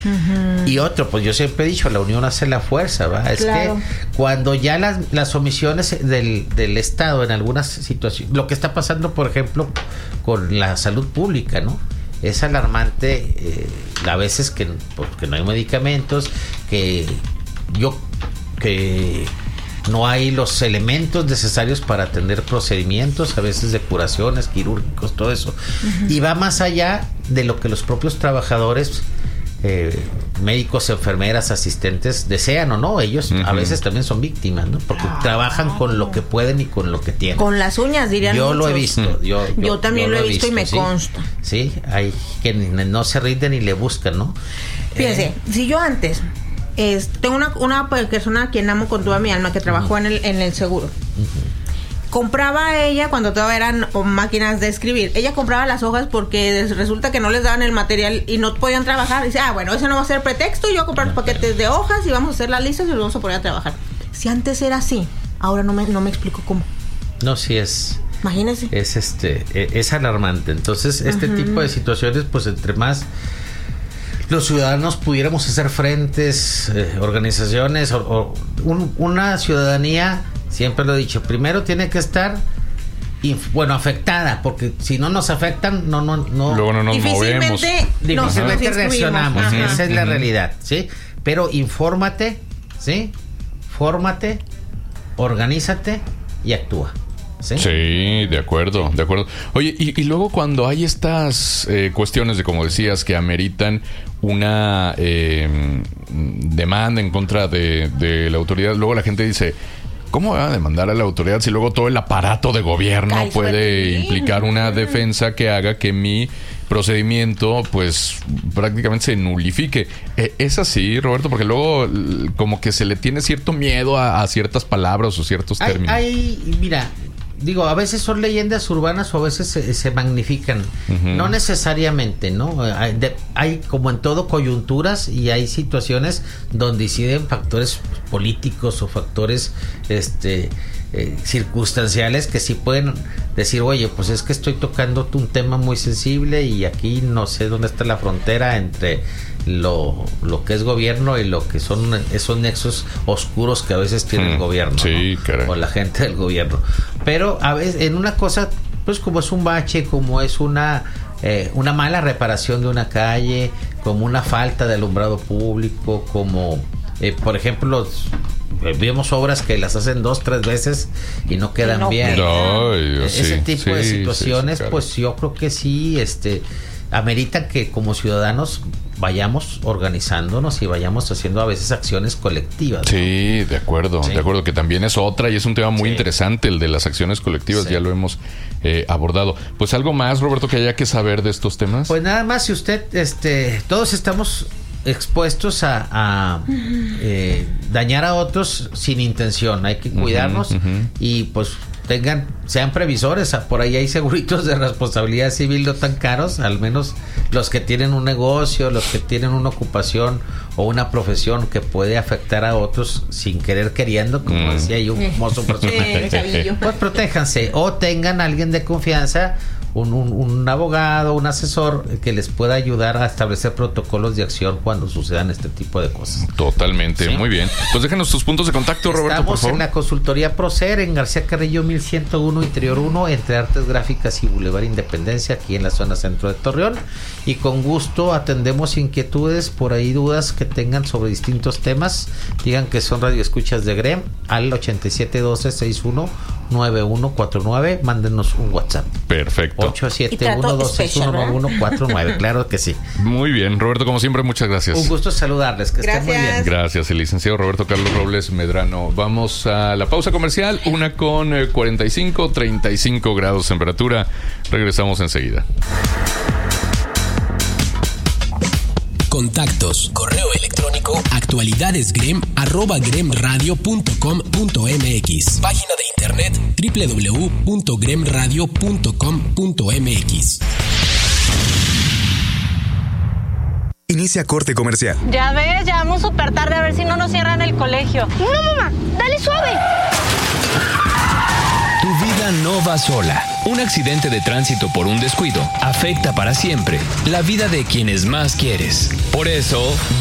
Uh-huh. Y otro, pues yo siempre he dicho, la unión hace la fuerza, ¿va? Es claro. Que cuando ya las omisiones del Estado en algunas situaciones, lo que está pasando, por ejemplo, con la salud pública, ¿no? Es alarmante a veces que no hay medicamentos, que no hay los elementos necesarios para atender procedimientos, a veces de curaciones, quirúrgicos, todo eso. Uh-huh. Y va más allá de lo que los propios trabajadores, médicos, enfermeras, asistentes desean o no. Ellos uh-huh. a veces también son víctimas, ¿no? Porque trabajan con lo que pueden y con lo que tienen. Con las uñas, dirían yo muchos. Lo he visto. Yo también lo he visto y me consta. Sí, hay que no se rinden y le buscan, ¿no? Fíjense, si yo antes tengo una persona a quien amo con toda mi alma que trabajó uh-huh. en el seguro. Uh-huh. Compraba ella, cuando todavía eran máquinas de escribir, ella compraba las hojas porque resulta que no les daban el material y no podían trabajar. Dice, bueno, ese no va a ser pretexto, yo voy a comprar los paquetes de hojas y vamos a hacer las listas y los vamos a poner a trabajar. Si antes era así, ahora no me explico cómo. No, sí es... Imagínese. Es alarmante. Entonces, este uh-huh. tipo de situaciones, pues entre más los ciudadanos pudiéramos hacer frentes, organizaciones, una ciudadanía... Siempre lo he dicho, primero tiene que estar afectada, porque si no nos afectan, no luego no nos movemos. Difícilmente reaccionamos. Ajá. Esa es la realidad, ¿sí? Pero infórmate, ¿sí? Fórmate, organízate y actúa. ¿Sí? Sí, de acuerdo. Oye, y luego cuando hay estas cuestiones de, como decías, que ameritan una demanda en contra de la autoridad, luego la gente dice, ¿cómo va a demandar a la autoridad si luego todo el aparato de gobierno puede implicar una defensa que haga que mi procedimiento pues prácticamente se nulifique? ¿Es así, Roberto? Porque luego como que se le tiene cierto miedo a ciertas palabras o ciertos términos. Mira, digo, a veces son leyendas urbanas o a veces se magnifican. Uh-huh. No necesariamente, ¿no? Hay como en todo coyunturas y hay situaciones donde inciden factores políticos o factores circunstanciales que sí pueden decir, oye, pues es que estoy tocando un tema muy sensible y aquí no sé dónde está la frontera entre lo que es gobierno y lo que son esos nexos oscuros que a veces tiene el gobierno, sí, ¿no? O la gente del gobierno. Pero a veces en una cosa, pues como es un bache, como es una mala reparación de una calle, como una falta de alumbrado público, como por ejemplo vemos obras que las hacen 2-3 veces y no quedan bien. Ese tipo de situaciones, claro. Pues yo creo que sí, ameritan que como ciudadanos vayamos organizándonos y vayamos haciendo a veces acciones colectivas, ¿no? Sí, de acuerdo, que también es otra y es un tema muy interesante el de las acciones colectivas, ya lo hemos abordado. Pues algo más, Roberto, que haya que saber de estos temas. Pues nada más, si usted, todos estamos expuestos a dañar a otros sin intención, hay que cuidarnos y pues sean previsores. Por ahí hay seguritos de responsabilidad civil no tan caros, al menos los que tienen un negocio, los que tienen una ocupación o una profesión que puede afectar a otros sin querer queriendo, como decía yo, un famoso personaje. Pues protéjanse o tengan a alguien de confianza, un abogado, un asesor que les pueda ayudar a establecer protocolos de acción cuando sucedan este tipo de cosas. Totalmente, ¿sí? Muy bien. Pues déjanos tus puntos de contacto, Roberto, Estamos por favor. En la consultoría Procer, en García Carrillo 1101, Interior 1, entre Artes Gráficas y Boulevard Independencia, aquí en la zona centro de Torreón. Y con gusto atendemos inquietudes, por ahí dudas que tengan sobre distintos temas. Digan que son radioescuchas de GREM al 8712-619149. Mándenos un WhatsApp. Perfecto. 871-261-9149. Claro que sí. Muy bien, Roberto, como siempre, muchas gracias. Un gusto saludarles, que estén muy bien. Gracias, el licenciado Roberto Carlos Robles Medrano. Vamos a la pausa comercial, 1:45, 35 grados temperatura. Regresamos enseguida. Contactos, correo electrónico, actualidadesgrem@gremradio.com.mx. Página de internet www.gremradio.com.mx. Inicia corte comercial. Ya ves, ya vamos súper tarde, a ver si no nos cierran el colegio. No, mamá, dale suave. Tu vida vida no va sola. Un accidente de tránsito por un descuido afecta para siempre la vida de quienes más quieres. Por eso,